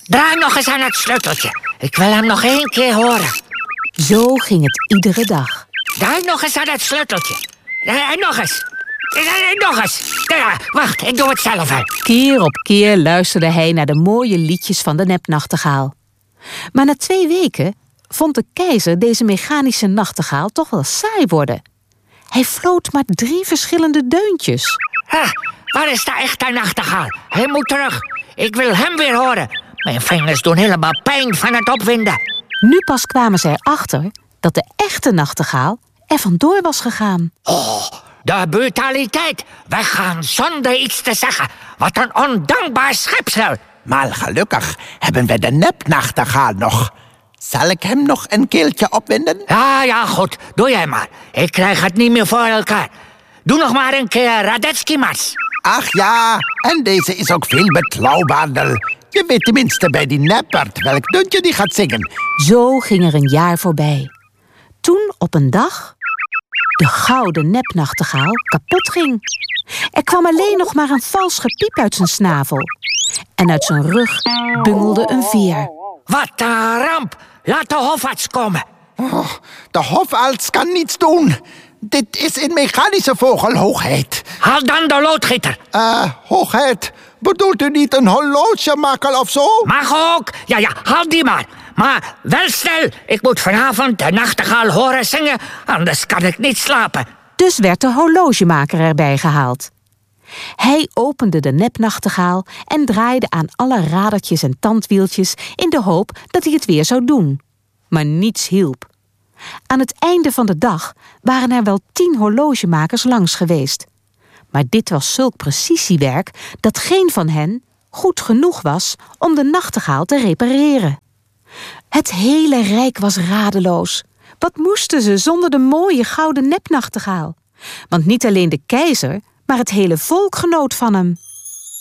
Draai nog eens aan het sleuteltje. Ik wil hem nog 1 keer horen. Zo ging het iedere dag. Draai nog eens aan het sleuteltje. En nog eens. En nog eens. Ja, wacht, ik doe het zelf wel. Keer op keer luisterde hij naar de mooie liedjes van de nepnachtegaal. Maar na 2 weken vond de keizer deze mechanische nachtegaal toch wel saai worden. Hij floot maar 3 verschillende deuntjes. Waar is de echte nachtegaal? Hij moet terug. Ik wil hem weer horen. Mijn vingers doen helemaal pijn van het opwinden. Nu pas kwamen ze erachter dat de echte nachtegaal er vandoor was gegaan. Oh, de brutaliteit. Weggaan zonder iets te zeggen. Wat een ondankbaar schepsel. Maar gelukkig hebben we de nepnachtegaal nog. Zal ik hem nog een keeltje opwinden? Ja, goed. Doe jij maar. Ik krijg het niet meer voor elkaar. Doe nog maar een keer Radetzky-mars. Ach ja, en deze is ook veel betrouwbaarder. Je weet tenminste bij die neppert welk deuntje die gaat zingen. Zo ging er een jaar voorbij. Toen op een dag de gouden nepnachtegaal kapot ging. Er kwam alleen nog maar een vals gepiep uit zijn snavel. En uit zijn rug bungelde een veer. Wat een ramp. Laat de hofarts komen. Oh, de hofarts kan niets doen. Dit is een mechanische vogel, hoogheid. Haal dan de loodgieter. Hoogheid, bedoelt u niet een horlogemaker of zo? Mag ook. Ja, haal die maar. Maar wel snel. Ik moet vanavond de nachtegaal horen zingen, anders kan ik niet slapen. Dus werd de horlogemaker erbij gehaald. Hij opende de nepnachtegaal en draaide aan alle radertjes en tandwieltjes in de hoop dat hij het weer zou doen. Maar niets hielp. Aan het einde van de dag waren er wel 10 horlogemakers langs geweest. Maar dit was zulk precisiewerk dat geen van hen goed genoeg was om de nachtegaal te repareren. Het hele rijk was radeloos. Wat moesten ze zonder de mooie gouden nepnachtegaal? Want niet alleen de keizer, maar het hele volk genoot van hem.